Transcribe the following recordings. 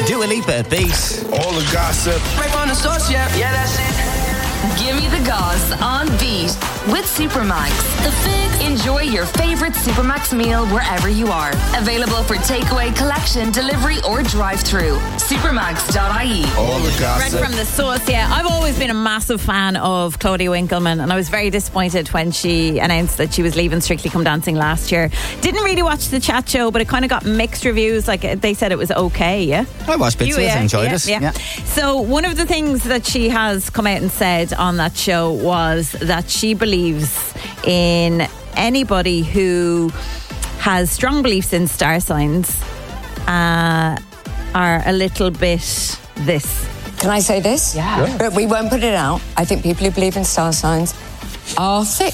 Dua Lipa at Beat. All the gossip. Right from the source, yeah, that's it. Give me the goss on Beat with Supermax. The Fix. Enjoy your favorite Supermax meal wherever you are. Available for takeaway, collection, delivery, or drive-through. Supermax.ie. All the gossip. Right from the source, yeah. I've always been a massive fan of Claudia Winkleman, and I was very disappointed when she announced that she was leaving Strictly Come Dancing last year. Didn't really watch the chat show, but it kind of got mixed reviews. Like, they said it was okay, yeah? I watched bits of it, enjoyed it. Yeah. So one of the things that she has come out and said on that show was that she believes in anybody who has strong beliefs in star signs are a little bit this. Can I say this? Yeah. But we won't put it out. I think people who believe in star signs are thick.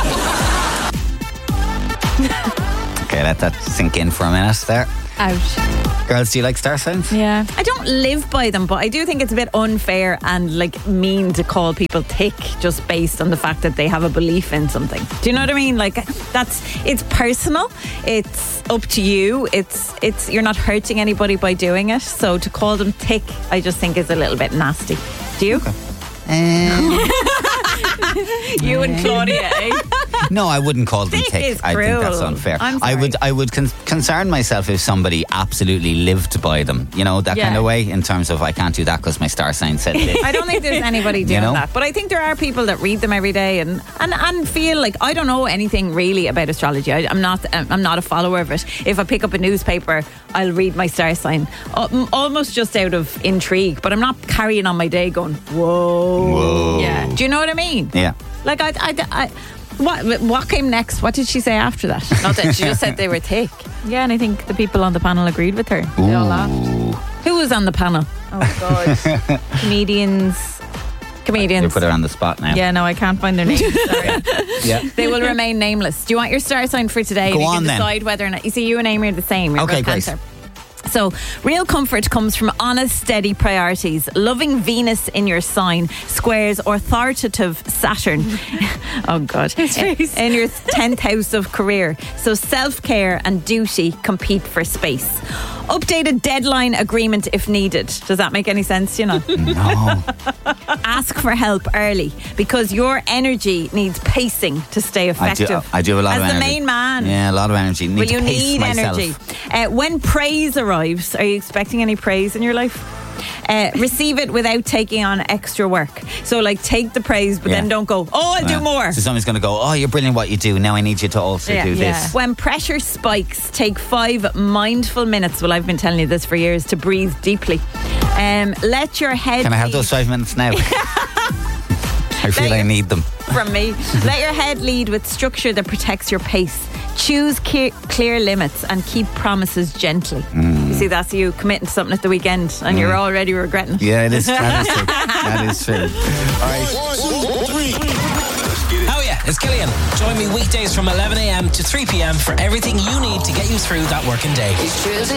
Okay, let that sink in for a minute there. Ouch. Girls, do you like star signs? Yeah. I don't live by them, but I do think it's a bit unfair and like mean to call people thick just based on the fact that they have a belief in something. Do you know what I mean? Like, it's personal. It's up to you. It's you're not hurting anybody by doing it. So to call them thick, I just think is a little bit nasty. Do you? Okay. You and Claudia, eh? No, I wouldn't call them Thick thick. is I think that's cruel. unfair. I'm sorry. I would concern myself if somebody absolutely lived by them. You know, that kind of way, in terms of I can't do that because my star sign said this. I don't think there's anybody doing that, but I think there are people that read them every day and feel like I don't know anything really about astrology. I'm not a follower of it. If I pick up a newspaper, I'll read my star sign almost just out of intrigue, but I'm not carrying on my day going whoa. Yeah. Do you know what I mean? Yeah. Like what came next? What did she say after that? Not that she just said they were thick. Yeah, and I think the people on the panel agreed with her. They all laughed. Who was on the panel? Oh God. Comedians. You put her on the spot now. Yeah, no, I can't find their names. Sorry. Yeah. They will remain nameless. Do you want your star sign for today? Go you on can then. decide whether or not. You see, you and Amy are the same. You're Okay, both great. Cancer. So, real comfort comes from honest, steady priorities. Loving Venus in your sign squares authoritative Saturn. Oh, God. In your 10th house of career. So, self-care and duty compete for space. Updated deadline agreement if needed. Does that make any sense? You know? No. Ask for help early because your energy needs pacing to stay effective. I do have a lot of energy. As the main man. Yeah, a lot of energy. Well, you need energy. When praise arrives, are you expecting any praise in your life? Receive it without taking on extra work. So, like, take the praise, but then don't go, I'll do more. So somebody's going to go, you're brilliant what you do. Now I need you to also do this. When pressure spikes, take 5 mindful minutes. Well, I've been telling you this for years, to breathe deeply. Let your head... Can I have those 5 minutes now? I feel I need them. From me. Let your head lead with structure that protects your pace. Choose clear limits and keep promises gently. You see, that's you committing to something at the weekend and you're already regretting it. Yeah, it is. That is true. That is true. All right. 1, 2, 3. Oh yeah, it's Killian. Join me weekdays from 11 a.m. to 3 p.m. for everything you need to get you through that working day.